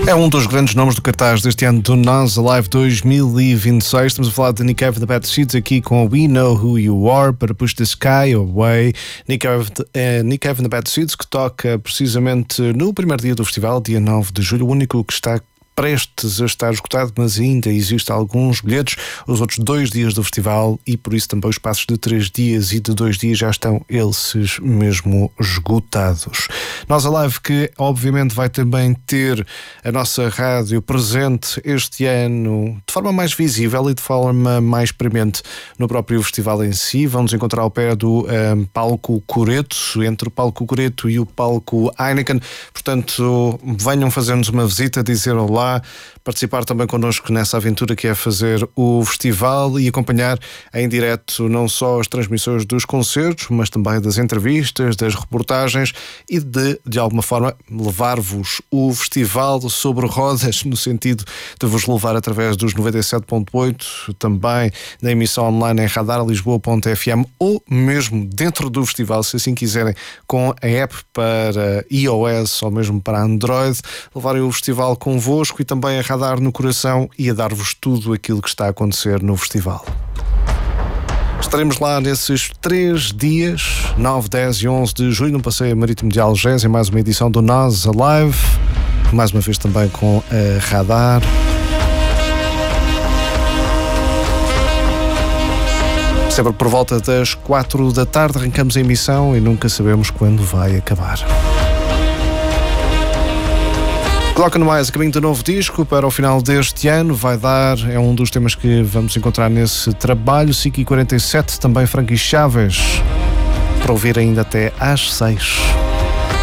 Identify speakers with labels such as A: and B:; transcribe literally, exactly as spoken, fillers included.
A: É um dos grandes nomes do cartaz deste ano do Nós Alive dois mil e vinte e seis. Estamos a falar de Nick Cave and the Bad Seeds aqui com We Know Who You Are para Push the Sky Away. Nick Cave, uh, Nick Cave and the Bad Seeds, que toca precisamente no primeiro dia do festival, dia nove de julho, o único que está prestes a estar esgotado, mas ainda existem alguns bilhetes. Os outros dois dias do festival e por isso também os passos de três dias e de dois dias já estão eles mesmo esgotados. Nós Alive, que obviamente vai também ter a nossa rádio presente este ano de forma mais visível e de forma mais premente no próprio festival em si. Vamos encontrar ao pé do um, palco Coreto, entre o palco Coreto e o palco Heineken. Portanto, venham fazer-nos uma visita, dizer olá, participar também connosco nessa aventura que é fazer o festival e acompanhar em direto não só as transmissões dos concertos, mas também das entrevistas, das reportagens e de, de alguma forma, levar-vos o festival sobre rodas, no sentido de vos levar através dos noventa e sete ponto oito, também na emissão online em radar lisboa ponto f m ou mesmo dentro do festival, se assim quiserem, com a app para iOS ou mesmo para Android, levarem o festival convosco e também a radar no coração e a dar-vos tudo aquilo que está a acontecer no festival. Estaremos lá nesses três dias, nove, dez e onze de julho, no Passeio Marítimo de Algés, em mais uma edição do Nós Alive, mais uma vez também com a radar. Sempre por volta das quatro da tarde arrancamos a emissão e nunca sabemos quando vai acabar. Coloca no mais a caminho do novo disco para o final deste ano, vai dar, é um dos temas que vamos encontrar nesse trabalho, cinco e quarenta e sete, também Frankie Chaves, para ouvir ainda até às seis.